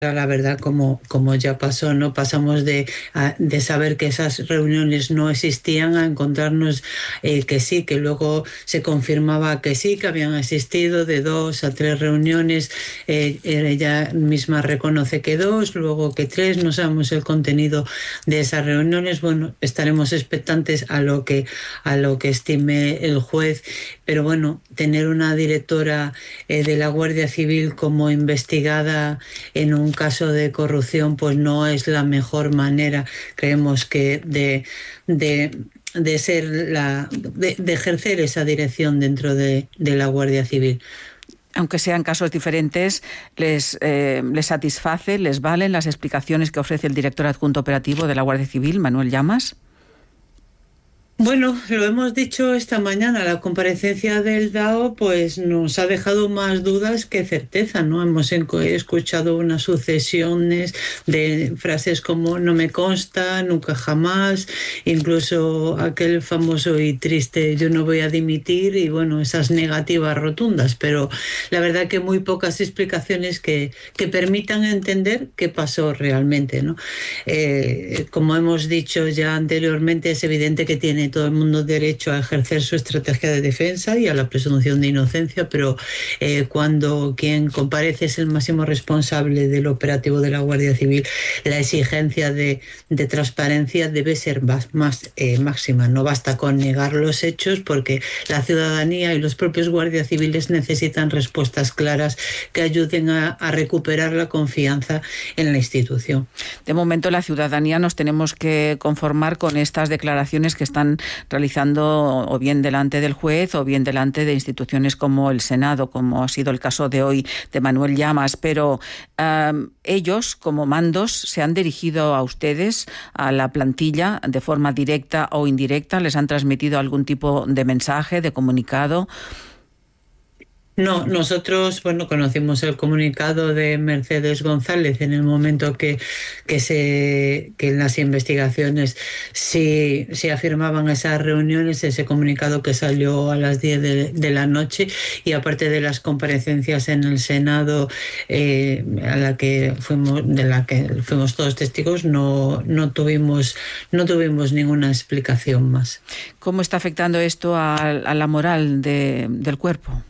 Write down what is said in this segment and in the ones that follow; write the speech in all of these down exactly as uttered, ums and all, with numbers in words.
la verdad, como, como ya pasó, ¿no? Pasamos de, a- de saber que esas reuniones no existían a encontrarnos eh, que sí, que luego se confirmaba que sí, que habían existido de dos a tres reuniones. Eh, ella misma reconoce que dos, luego que tres, no sabemos el contenido de esas reuniones. Bueno, estaremos expectantes a lo que, a lo que estime el juez, pero bueno, tener una directora eh, de la Guardia Civil como investigada en un caso de corrupción, pues no es la mejor manera, creemos que de, de, de ser la, de, de ejercer esa dirección dentro de, de la Guardia Civil. Aunque sean casos diferentes, les, eh, les satisface, les valen las explicaciones que ofrece el director adjunto operativo de la Guardia Civil, Manuel Llamas. Bueno, lo hemos dicho esta mañana, la comparecencia del D A O pues nos ha dejado más dudas que certeza, ¿no? Hemos enco- escuchado unas sucesiones de frases como no me consta, nunca jamás, incluso aquel famoso y triste yo no voy a dimitir y bueno, esas negativas rotundas, pero la verdad que muy pocas explicaciones que, que permitan entender qué pasó realmente, ¿no? Eh, como hemos dicho ya anteriormente, es evidente que tiene todo el mundo derecho a ejercer su estrategia de defensa y a la presunción de inocencia, pero eh, cuando quien comparece es el máximo responsable del operativo de la Guardia Civil, la exigencia de, de transparencia debe ser más, más eh, máxima. No basta con negar los hechos porque la ciudadanía y los propios guardias civiles necesitan respuestas claras que ayuden a, a recuperar la confianza en la institución. De momento, la ciudadanía nos tenemos que conformar con estas declaraciones que están realizando o bien delante del juez o bien delante de instituciones como el Senado, como ha sido el caso de hoy de Manuel Llamas, pero um, ellos, como mandos, se han dirigido a ustedes, a la plantilla, de forma directa o indirecta, les han transmitido algún tipo de mensaje, de comunicado. No, nosotros, bueno, conocimos el comunicado de Mercedes González en el momento que, que, se, que en las investigaciones sí, sí afirmaban esas reuniones, ese comunicado que salió a las diez de, de la noche, y aparte de las comparecencias en el Senado eh, a la que fuimos, de la que fuimos todos testigos, no, no, tuvimos, no tuvimos ninguna explicación más. ¿Cómo está afectando esto a, a la moral de, del cuerpo?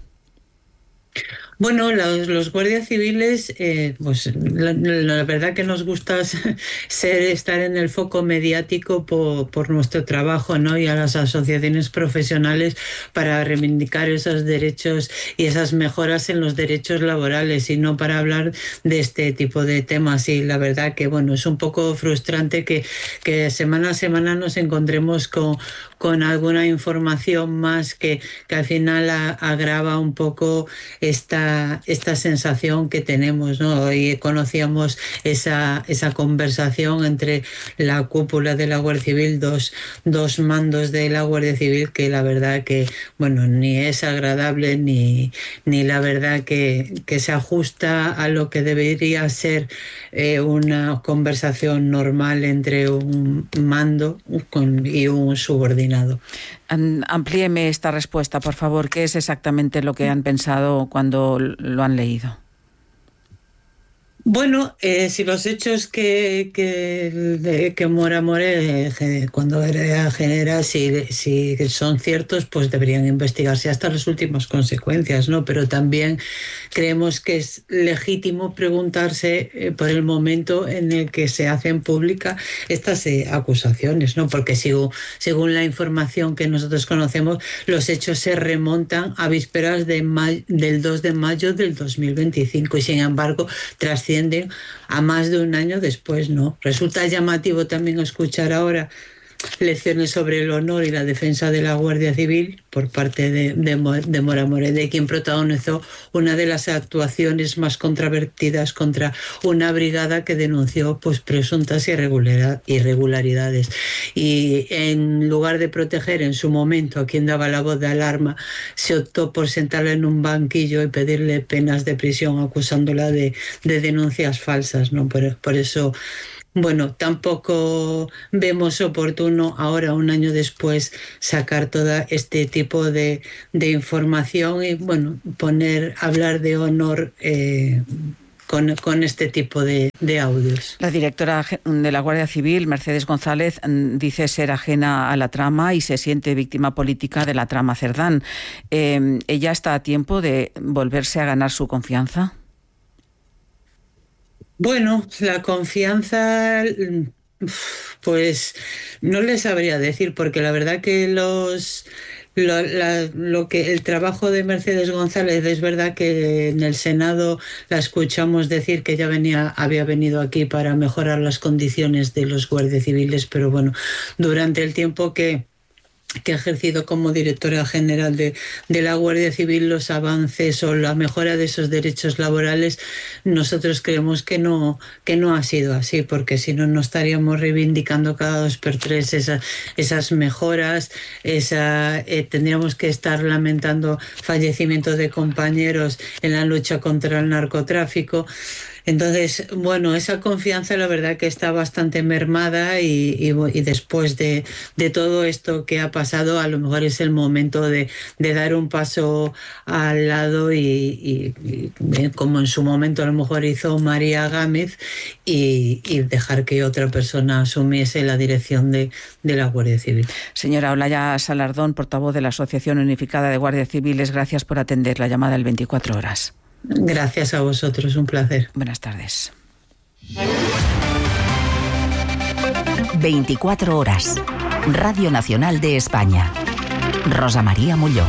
Bueno, los, los guardias civiles, eh, pues la, la verdad que nos gusta ser, estar en el foco mediático por, por nuestro trabajo, ¿no? Y a las asociaciones profesionales para reivindicar esos derechos y esas mejoras en los derechos laborales y no para hablar de este tipo de temas. Y la verdad que, bueno, es un poco frustrante que, que semana a semana nos encontremos con, con alguna información más que, que al final a, agrava un poco esta esta sensación que tenemos, ¿no? Hoy conocíamos esa, esa conversación entre la cúpula de la Guardia Civil, dos, dos mandos de la Guardia Civil, que la verdad que, bueno, ni es agradable ni, ni la verdad que, que se ajusta a lo que debería ser eh, una conversación normal entre un mando con, y un subordinado. Amplíeme esta respuesta, por favor. ¿Qué es exactamente lo que han pensado cuando lo han leído? Bueno, eh, si los hechos que, que, que Mora More, eh, cuando era general, si, si son ciertos, pues deberían investigarse hasta las últimas consecuencias, ¿no? Pero también creemos que es legítimo preguntarse eh, por el momento en el que se hacen públicas estas eh, acusaciones, ¿no? Porque sigo, según la información que nosotros conocemos, los hechos se remontan a vísperas de may, del dos de mayo del dos mil veinticinco y, sin embargo, trascienden a más de un año después, ¿no? Resulta llamativo también escuchar ahora lecciones sobre el honor y la defensa de la Guardia Civil por parte de, de, de Mora Morede, quien protagonizó una de las actuaciones más controvertidas contra una brigada que denunció pues presuntas irregularidades. Y en lugar de proteger en su momento a quien daba la voz de alarma, se optó por sentarla en un banquillo y pedirle penas de prisión acusándola de, de denuncias falsas, ¿no? Por, por eso, bueno, tampoco vemos oportuno ahora, un año después, sacar todo este tipo de, de información y, bueno, poner, hablar de honor eh, con, con este tipo de, de audios. La directora de la Guardia Civil, Mercedes González, dice ser ajena a la trama y se siente víctima política de la trama Cerdán. Eh, ¿Ella está a tiempo de volverse a ganar su confianza? Bueno, la confianza, pues no les sabría decir, porque la verdad que los lo, la, lo que el trabajo de Mercedes González, es verdad que en el Senado la escuchamos decir que ya venía, había venido aquí para mejorar las condiciones de los guardias civiles, pero bueno, durante el tiempo que que ha ejercido como directora general de, de la Guardia Civil, los avances o la mejora de esos derechos laborales, nosotros creemos que no, que no ha sido así, porque si no, no estaríamos reivindicando cada dos por tres esa, esas mejoras, esa, eh, tendríamos que estar lamentando fallecimientos de compañeros en la lucha contra el narcotráfico. Entonces, bueno, esa confianza la verdad que está bastante mermada y, y, y después de, de todo esto que ha pasado, a lo mejor es el momento de, de dar un paso al lado y, y, y como en su momento a lo mejor hizo María Gámez y, y dejar que otra persona asumiese la dirección de, de la Guardia Civil. Señora Olaya Salardón, portavoz de la Asociación Unificada de Guardias Civiles, gracias por atender la llamada del veinticuatro horas. Gracias a vosotros, un placer. Buenas tardes. veinticuatro horas. Radio Nacional de España. Rosa María Molló.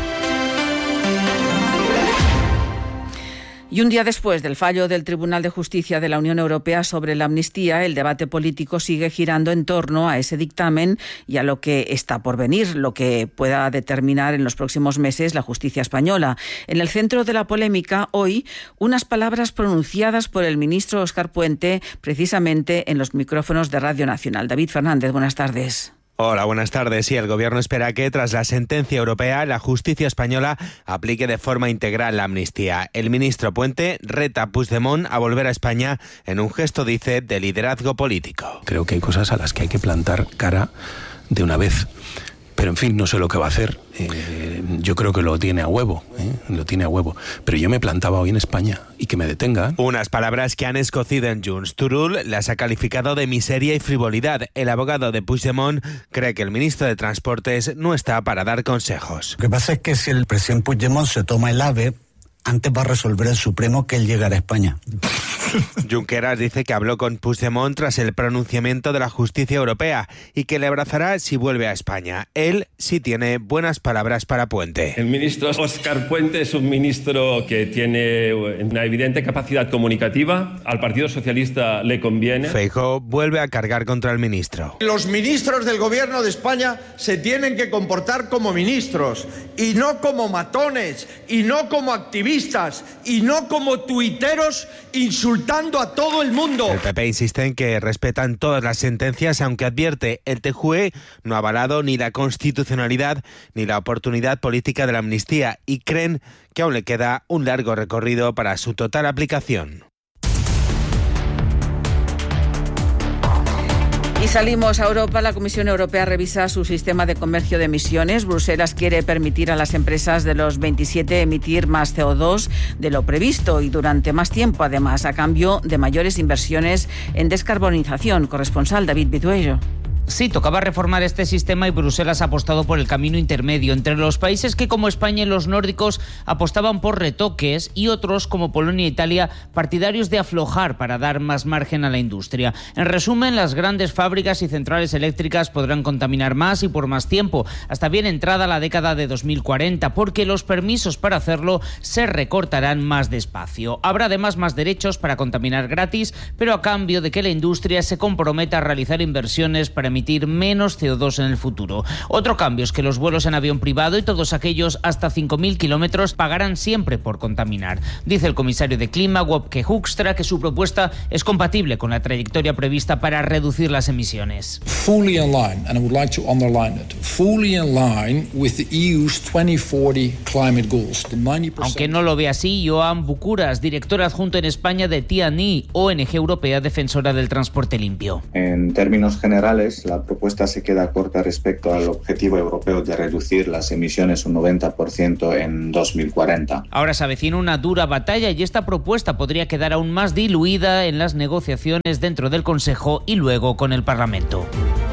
Y un día después del fallo del Tribunal de Justicia de la Unión Europea sobre la amnistía, el debate político sigue girando en torno a ese dictamen y a lo que está por venir, lo que pueda determinar en los próximos meses la justicia española. En el centro de la polémica, hoy, unas palabras pronunciadas por el ministro Óscar Puente, precisamente en los micrófonos de Radio Nacional. David Fernández, buenas tardes. Hola, buenas tardes. Sí, el Gobierno espera que, tras la sentencia europea, la justicia española aplique de forma integral la amnistía. El ministro Puente reta a Puigdemont a volver a España en un gesto, dice, de liderazgo político. Creo que hay cosas a las que hay que plantar cara de una vez. Pero, en fin, no sé lo que va a hacer. Eh, yo creo que lo tiene a huevo, ¿eh? Lo tiene a huevo. Pero yo me plantaba hoy en España y que me detengan. Unas palabras que han escocido en Junts. Turull las ha calificado de miseria y frivolidad. El abogado de Puigdemont cree que el ministro de Transportes no está para dar consejos. Lo que pasa es que si el presidente Puigdemont se toma el AVE, antes va a resolver el Supremo que él llegará a España. Junqueras dice que habló con Puigdemont tras el pronunciamiento de la justicia europea y que le abrazará si vuelve a España. Él sí tiene buenas palabras para Puente. El ministro Óscar Puente es un ministro que tiene una evidente capacidad comunicativa. Al Partido Socialista le conviene. Feijóo vuelve a cargar contra el ministro. Los ministros del Gobierno de España se tienen que comportar como ministros y no como matones y no como activistas y no como tuiteros insultando a todo el mundo. El P P insiste en que respetan todas las sentencias, aunque advierte el T J U E no ha avalado ni la constitucionalidad ni la oportunidad política de la amnistía y creen que aún le queda un largo recorrido para su total aplicación. Y salimos a Europa. La Comisión Europea revisa su sistema de comercio de emisiones. Bruselas quiere permitir a las empresas de los veintisiete emitir más C O dos de lo previsto y durante más tiempo, además, a cambio de mayores inversiones en descarbonización. Corresponsal David Viduello. Sí, tocaba reformar este sistema y Bruselas ha apostado por el camino intermedio entre los países que, como España y los nórdicos, apostaban por retoques y otros, como Polonia e Italia, partidarios de aflojar para dar más margen a la industria. En resumen, las grandes fábricas y centrales eléctricas podrán contaminar más y por más tiempo, hasta bien entrada la década de dos mil cuarenta, porque los permisos para hacerlo se recortarán más despacio. Habrá además más derechos para contaminar gratis, pero a cambio de que la industria se comprometa a realizar inversiones para emitir menos C O dos en el futuro. Otro cambio es que los vuelos en avión privado y todos aquellos hasta cinco mil kilómetros pagarán siempre por contaminar. Dice el comisario de Clima, Wopke Hoekstra, que su propuesta es compatible con la trayectoria prevista para reducir las emisiones. Fully in line, and I would like to underline it, fully in line with the E U's twenty forty climate goals. The ninety percent... Aunque no lo ve así, Joan Bucuras, director adjunto en España de T and E, O N G europea defensora del transporte limpio. En términos generales, Además, la propuesta se queda corta respecto al objetivo europeo de reducir las emisiones un noventa por ciento en dos mil cuarenta. Ahora se avecina una dura batalla y esta propuesta podría quedar aún más diluida en las negociaciones dentro del Consejo y luego con el Parlamento.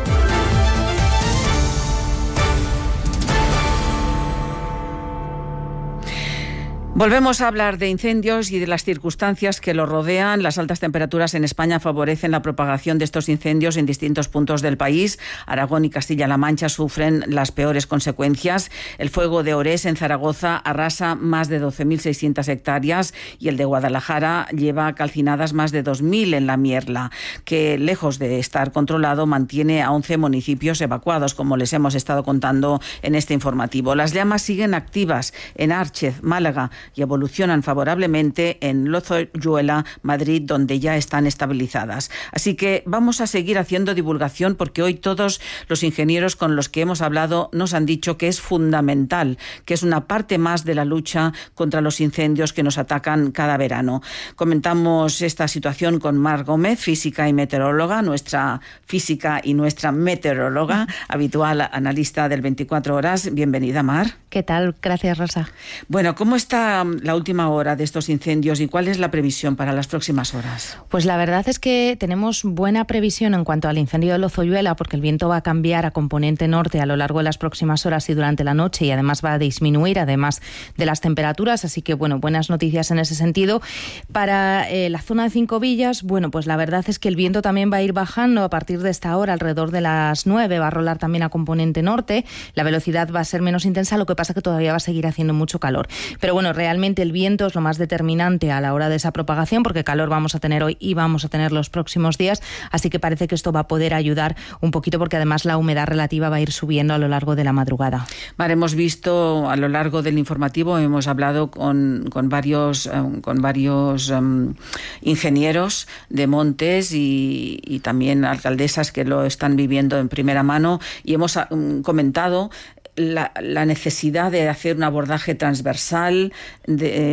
Volvemos a hablar de incendios y de las circunstancias que los rodean. Las altas temperaturas en España favorecen la propagación de estos incendios en distintos puntos del país. Aragón y Castilla-La Mancha sufren las peores consecuencias. El fuego de Orés en Zaragoza arrasa más de doce mil seiscientas hectáreas y el de Guadalajara lleva calcinadas más de dos mil en la Mierla, que lejos de estar controlado mantiene a once municipios evacuados, como les hemos estado contando en este informativo. Las llamas siguen activas en Árchez, Málaga, y evolucionan favorablemente en Lozoyuela, Madrid, donde ya están estabilizadas. Así que vamos a seguir haciendo divulgación, porque hoy todos los ingenieros con los que hemos hablado nos han dicho que es fundamental, que es una parte más de la lucha contra los incendios que nos atacan cada verano. Comentamos esta situación con Mar Gómez, física y meteoróloga, nuestra física y nuestra meteoróloga, habitual analista del veinticuatro horas. Bienvenida, Mar. ¿Qué tal? Gracias, Rosa. Bueno, ¿cómo está la última hora de estos incendios y cuál es la previsión para las próximas horas? Pues la verdad es que tenemos buena previsión en cuanto al incendio de Lozoyuela, porque el viento va a cambiar a componente norte a lo largo de las próximas horas y durante la noche, y además va a disminuir, además de las temperaturas, así que bueno, buenas noticias en ese sentido. Para eh, la zona de Cinco Villas, bueno, pues la verdad es que el viento también va a ir bajando a partir de esta hora, alrededor de las nueve, va a rolar también a componente norte, la velocidad va a ser menos intensa, lo que pasa que todavía va a seguir haciendo mucho calor. Pero bueno, realmente el viento es lo más determinante a la hora de esa propagación, porque calor vamos a tener hoy y vamos a tener los próximos días, así que parece que esto va a poder ayudar un poquito, porque además la humedad relativa va a ir subiendo a lo largo de la madrugada. Vale, hemos visto a lo largo del informativo, hemos hablado con, con varios, um, con varios um, ingenieros de montes y, y también alcaldesas que lo están viviendo en primera mano, y hemos um, comentado La, la necesidad de hacer un abordaje transversal, de, eh,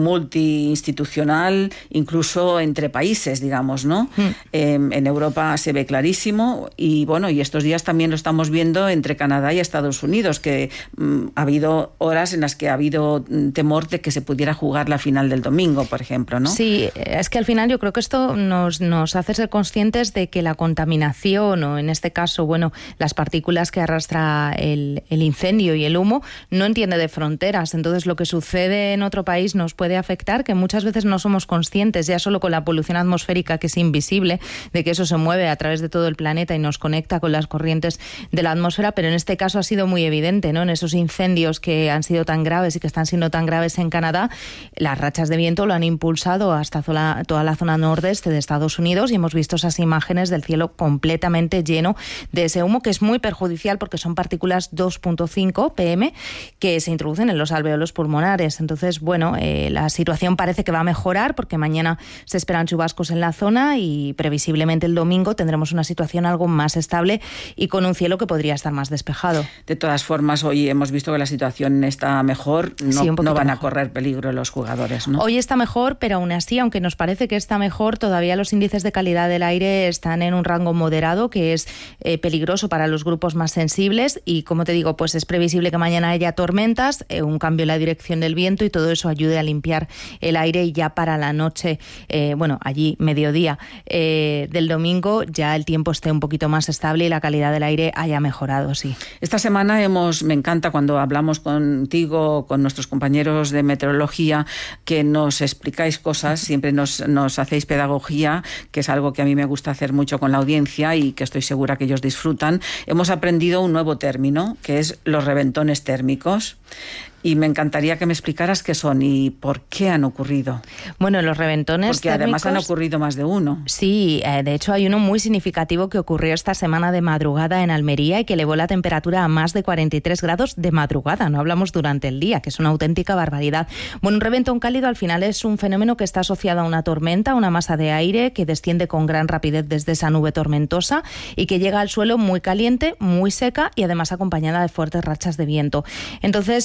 multiinstitucional, incluso entre países, digamos, ¿no? Mm. Eh, en Europa se ve clarísimo y bueno, y estos días también lo estamos viendo entre Canadá y Estados Unidos, que mm, ha habido horas en las que ha habido temor de que se pudiera jugar la final del domingo, por ejemplo, ¿no? Sí, es que al final yo creo que esto nos, nos hace ser conscientes de que la contaminación, o en este caso, bueno, las partículas que arrastra el, el incendio y el humo, no entiende de fronteras. Entonces, lo que sucede en otro país nos puede afectar, que muchas veces no somos conscientes, ya solo con la polución atmosférica, que es invisible, de que eso se mueve a través de todo el planeta y nos conecta con las corrientes de la atmósfera, pero en este caso ha sido muy evidente, ¿no? En esos incendios que han sido tan graves y que están siendo tan graves en Canadá, las rachas de viento lo han impulsado hasta toda, toda la zona nordeste de Estados Unidos, y hemos visto esas imágenes del cielo completamente lleno de ese humo, que es muy perjudicial porque son partículas dos punto cinco P M que se introducen en los alvéolos pulmonares. Entonces, bueno, eh, la situación parece que va a mejorar, porque mañana se esperan chubascos en la zona y previsiblemente el domingo tendremos una situación algo más estable y con un cielo que podría estar más despejado. De todas formas, hoy hemos visto que la situación está mejor, no, sí, no van mejor. a correr peligro los jugadores, ¿no? Hoy está mejor, pero aún así, aunque nos parece que está mejor, todavía los índices de calidad del aire están en un rango moderado, que es eh, peligroso para los grupos más sensibles, y como te digo, pues es previsible que mañana haya tormentas, eh, un cambio en la dirección del viento, y todo eso ayude a limpiar el aire, y ya para la noche, eh, bueno, allí mediodía eh, del domingo, ya el tiempo esté un poquito más estable y la calidad del aire haya mejorado, sí. Esta semana hemos, me encanta cuando hablamos contigo, con nuestros compañeros de meteorología, que nos explicáis cosas, siempre nos, nos hacéis pedagogía, que es algo que a mí me gusta hacer mucho con la audiencia y que estoy segura que ellos disfrutan. Hemos aprendido un nuevo término, que es los reventones térmicos. Y me encantaría que me explicaras qué son y por qué han ocurrido. Bueno, los reventones Porque térmicos, además han ocurrido más de uno. Sí, eh, de hecho hay uno muy significativo que ocurrió esta semana de madrugada en Almería y que elevó la temperatura a más de cuarenta y tres grados de madrugada. No hablamos durante el día, que es una auténtica barbaridad. Bueno, un reventón cálido al final es un fenómeno que está asociado a una tormenta, una masa de aire que desciende con gran rapidez desde esa nube tormentosa y que llega al suelo muy caliente, muy seca y además acompañada de fuertes rachas de viento. Entonces, bueno, lo que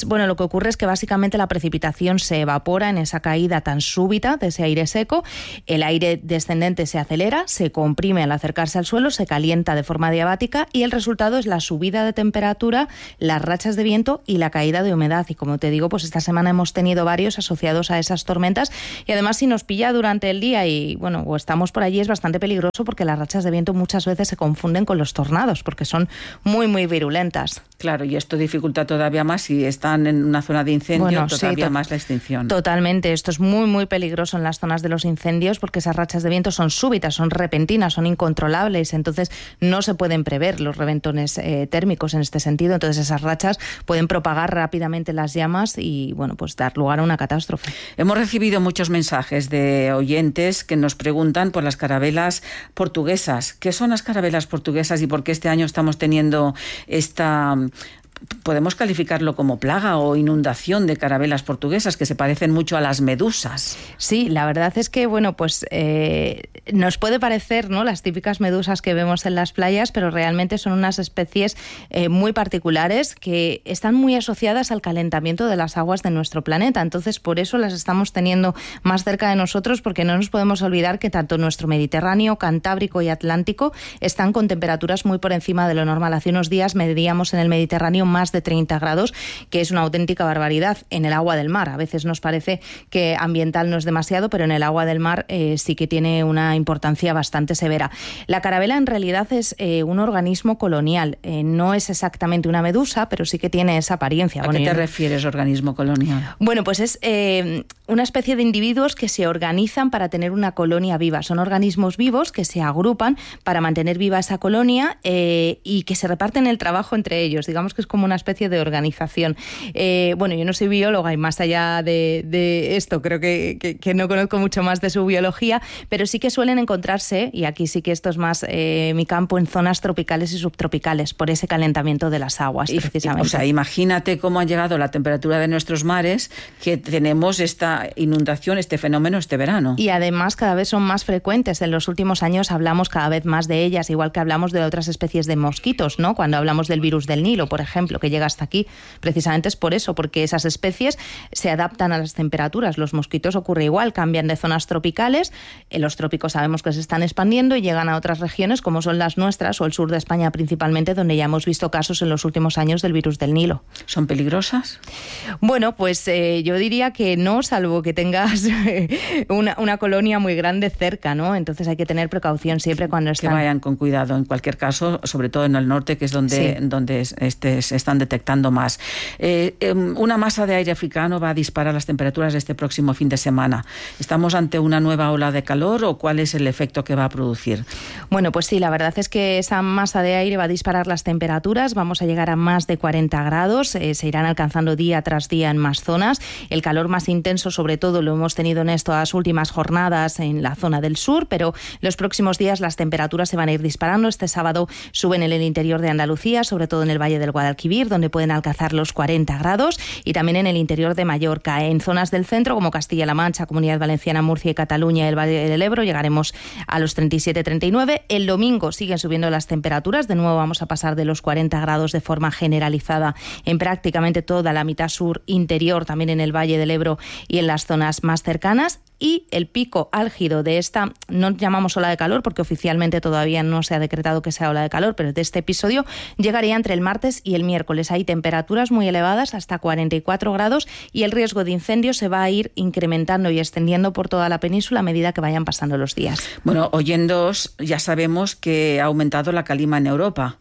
ocurre es que básicamente la precipitación se evapora en esa caída tan súbita de ese aire seco, el aire descendente se acelera, se comprime al acercarse al suelo, se calienta de forma diabática y el resultado es la subida de temperatura, las rachas de viento y la caída de humedad. Y como te digo, pues esta semana hemos tenido varios asociados a esas tormentas y además si nos pilla durante el día y bueno, o estamos por allí es bastante peligroso porque las rachas de viento muchas veces se confunden con los tornados porque son muy muy virulentas. Claro, y esto dificulta todavía más si están en una zona de incendio, bueno, todavía sí, to- más la extinción. Totalmente, esto es muy muy peligroso en las zonas de los incendios porque esas rachas de viento son súbitas, son repentinas, son incontrolables, entonces no se pueden prever los reventones eh, térmicos en este sentido, entonces esas rachas pueden propagar rápidamente las llamas y bueno, pues dar lugar a una catástrofe. Hemos recibido muchos mensajes de oyentes que nos preguntan por las carabelas portuguesas. ¿Qué son las carabelas portuguesas y por qué este año estamos teniendo esta... podemos calificarlo como plaga o inundación de carabelas portuguesas que se parecen mucho a las medusas? Sí, la verdad es que, bueno, pues eh, nos puede parecer, ¿no?, las típicas medusas que vemos en las playas, pero realmente son unas especies eh, muy particulares que están muy asociadas al calentamiento de las aguas de nuestro planeta. Entonces, por eso las estamos teniendo más cerca de nosotros, porque no nos podemos olvidar que tanto nuestro Mediterráneo, Cantábrico y Atlántico están con temperaturas muy por encima de lo normal. Hace unos días medíamos en el Mediterráneo más de treinta grados, que es una auténtica barbaridad en el agua del mar. A veces nos parece que ambiental no es demasiado, pero en el agua del mar eh, sí que tiene una importancia bastante severa. La carabela en realidad es eh, un organismo colonial. Eh, no es exactamente una medusa, pero sí que tiene esa apariencia. ¿A bueno, qué te yo... refieres, organismo colonial? Bueno, pues es eh, una especie de individuos que se organizan para tener una colonia viva. Son organismos vivos que se agrupan para mantener viva esa colonia eh, y que se reparten el trabajo entre ellos. Digamos que es como una especie de organización. Eh, bueno, yo no soy bióloga y más allá de, de esto creo que, que, que no conozco mucho más de su biología, pero sí que suelen encontrarse, y aquí sí que esto es más eh, mi campo, en zonas tropicales y subtropicales por ese calentamiento de las aguas, y, precisamente. O sea, imagínate cómo ha llegado la temperatura de nuestros mares que tenemos esta inundación, este fenómeno este verano. Y además cada vez son más frecuentes. En los últimos años hablamos cada vez más de ellas, igual que hablamos de otras especies de mosquitos, ¿no? Cuando hablamos del virus del Nilo, por ejemplo, que llega hasta aquí. Precisamente es por eso, porque esas especies se adaptan a las temperaturas. Los mosquitos ocurre igual, cambian de zonas tropicales. En los trópicos sabemos que se están expandiendo y llegan a otras regiones como son las nuestras o el sur de España principalmente, donde ya hemos visto casos en los últimos años del virus del Nilo. ¿Son peligrosas? Bueno, pues eh, yo diría que no, salvo que tengas una, una colonia muy grande cerca, ¿no? Entonces hay que tener precaución siempre cuando están... Que vayan con cuidado, en cualquier caso, sobre todo en el norte, que es donde, sí. donde este, se están detectando más. Eh, eh, una masa de aire africano va a disparar las temperaturas este próximo fin de semana. ¿Estamos ante una nueva ola de calor o cuál es el efecto que va a producir? Bueno, pues sí, la verdad es que esa masa de aire va a disparar las temperaturas. Vamos a llegar a más de cuarenta grados. Eh, se irán alcanzando día tras día en más zonas. El calor más intenso, sobre todo, lo hemos tenido en estas últimas jornadas en la zona del sur, pero los próximos días las temperaturas se van a ir disparando. Este sábado suben en el interior de Andalucía, sobre todo en el Valle del Guadalquivir, donde pueden alcanzar los cuarenta grados, y también en el interior de Mallorca. En zonas del centro, como Castilla-La Mancha, Comunidad Valenciana, Murcia y Cataluña y el Valle del Ebro, llegaremos a los treinta y siete treinta y nueve. El domingo siguen subiendo las temperaturas. De nuevo vamos a pasar de los cuarenta grados de forma generalizada en prácticamente toda la mitad sur interior, también en el Valle del Ebro y en las zonas más cercanas. Y el pico álgido de esta, no llamamos ola de calor porque oficialmente todavía no se ha decretado que sea ola de calor, pero de este episodio llegaría entre el martes y el miércoles. Hay temperaturas muy elevadas, hasta cuarenta y cuatro grados, y el riesgo de incendio se va a ir incrementando y extendiendo por toda la península a medida que vayan pasando los días. Bueno, oyéndoos, ya sabemos que ha aumentado la calima en Europa.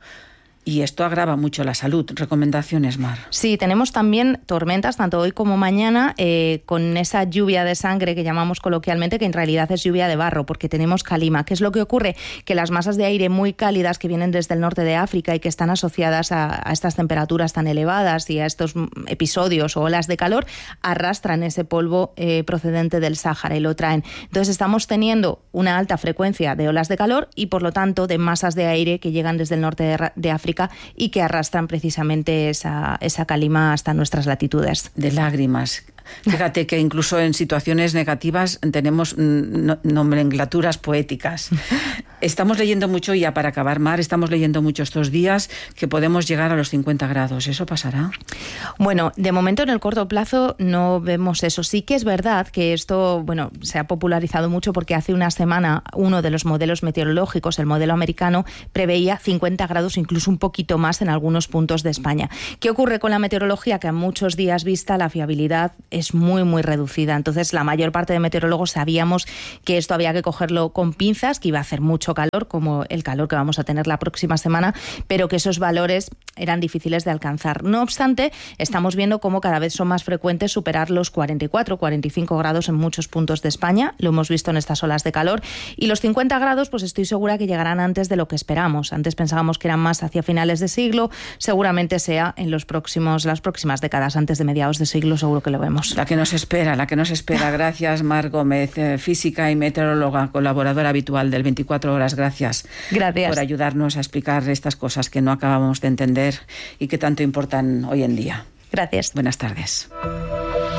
Y esto agrava mucho la salud. ¿Recomendaciones, Mar? Sí, tenemos también tormentas, tanto hoy como mañana, eh, con esa lluvia de sangre que llamamos coloquialmente, que en realidad es lluvia de barro, porque tenemos calima. ¿Qué es lo que ocurre? Que las masas de aire muy cálidas que vienen desde el norte de África y que están asociadas a, a estas temperaturas tan elevadas y a estos episodios o olas de calor, arrastran ese polvo eh, procedente del Sáhara y lo traen. Entonces estamos teniendo una alta frecuencia de olas de calor y, por lo tanto, de masas de aire que llegan desde el norte de, de África y que arrastran precisamente esa, esa calima hasta nuestras latitudes. De lágrimas. Fíjate que incluso en situaciones negativas tenemos nomenclaturas poéticas. Estamos leyendo mucho, ya para acabar, Mar, estamos leyendo mucho estos días que podemos llegar a los cincuenta grados. ¿Eso pasará? Bueno, de momento en el corto plazo no vemos eso. Sí que es verdad que esto, bueno, se ha popularizado mucho porque hace una semana uno de los modelos meteorológicos, el modelo americano, preveía cincuenta grados, incluso un poquito más en algunos puntos de España. ¿Qué ocurre con la meteorología? Que a muchos días vista la fiabilidad es muy, muy reducida. Entonces, la mayor parte de meteorólogos sabíamos que esto había que cogerlo con pinzas, que iba a hacer mucho calor, como el calor que vamos a tener la próxima semana, pero que esos valores eran difíciles de alcanzar. No obstante, estamos viendo cómo cada vez son más frecuentes superar los cuarenta y cuatro, cuarenta y cinco grados en muchos puntos de España. Lo hemos visto en estas olas de calor. Y los cincuenta grados, pues estoy segura que llegarán antes de lo que esperamos. Antes pensábamos que eran más hacia finales de siglo. Seguramente sea en los próximos, las próximas décadas, antes de mediados de siglo, seguro que lo vemos. La que nos espera, la que nos espera. Gracias, Mar Gómez, eh, física y meteoróloga, colaboradora habitual del veinticuatro horas. Gracias. Gracias. Por ayudarnos a explicar estas cosas que no acabamos de entender y que tanto importan hoy en día. Gracias. Buenas tardes.